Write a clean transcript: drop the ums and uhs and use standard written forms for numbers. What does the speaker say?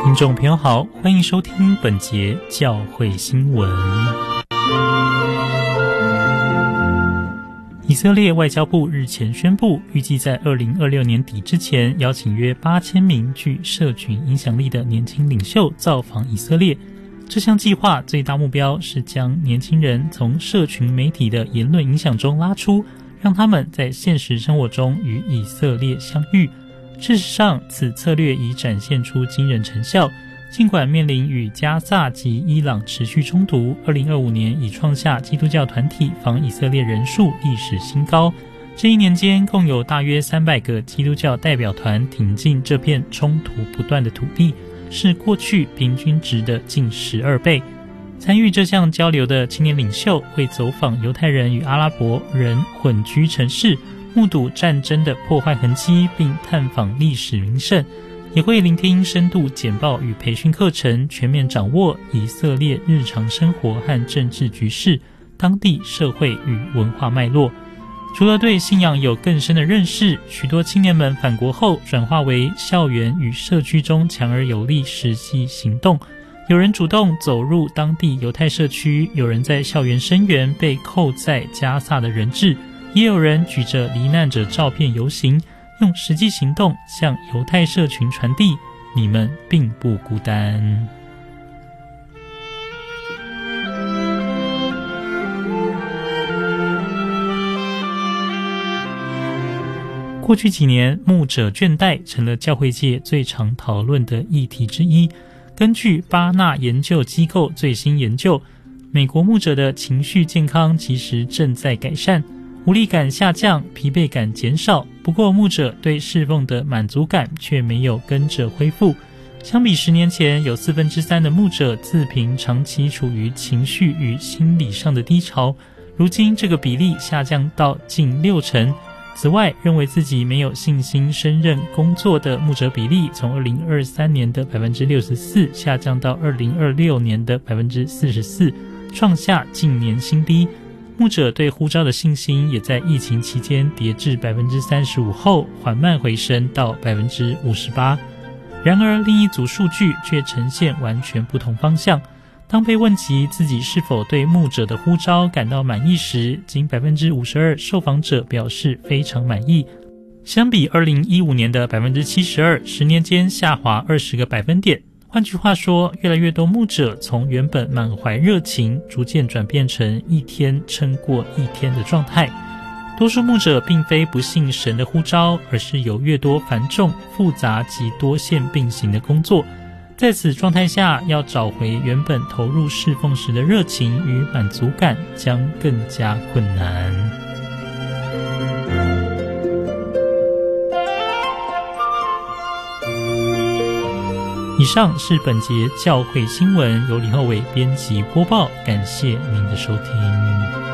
听众朋友好，欢迎收听本节教会新闻。以色列外交部日前宣布，预计在2026年底之前邀请约8000名具社群影响力的年轻领袖造访以色列。这项计划最大目标是将年轻人从社群媒体的言论影响中拉出，让他们在现实生活中与以色列相遇。事实上，此策略已展现出惊人成效。尽管面临与加萨及伊朗持续冲突，2025年已创下基督教团体访以色列人数历史新高。这一年间，共有大约300个基督教代表团挺进这片冲突不断的土地，是过去平均值的近12倍。参与这项交流的青年领袖会走访犹太人与阿拉伯人混居城市，目睹战争的破坏痕迹，并探访历史名胜，也会聆听深度简报与培训课程，全面掌握以色列日常生活和政治局势、当地社会与文化脉络。除了对信仰有更深的认识，许多青年们返国后转化为校园与社区中强而有力实际行动。有人主动走入当地犹太社区，有人在校园声援被扣在加萨的人质，也有人举着罹难者照片游行，用实际行动向犹太社群传递，你们并不孤单。过去几年，牧者倦怠成了教会界最常讨论的议题之一。根据巴纳研究机构最新研究，美国牧者的情绪健康其实正在改善，无力感下降，疲惫感减少，不过牧者对侍奉的满足感却没有跟着恢复。相比10年前，有3/4的牧者自评长期处于情绪与心理上的低潮，如今这个比例下降到近60%。此外，认为自己没有信心升任工作的牧者比例从2023年的 64% 下降到2026年的 44%， 创下近年新低。牧者对呼召的信心也在疫情期间跌至 35% 后缓慢回升到 58%。 然而另一组数据却呈现完全不同方向。当被问及自己是否对牧者的呼召感到满意时，仅 52% 受访者表示非常满意。相比2015年的 72%， 10年间下滑20个百分点。换句话说，越来越多牧者从原本满怀热情，逐渐转变成一天撑过一天的状态。多数牧者并非不信神的呼召，而是有越多繁重、复杂及多线并行的工作。在此状态下，要找回原本投入侍奉时的热情与满足感，将更加困难。以上是本节教会新闻，由李厚伟编辑播报，感谢您的收听。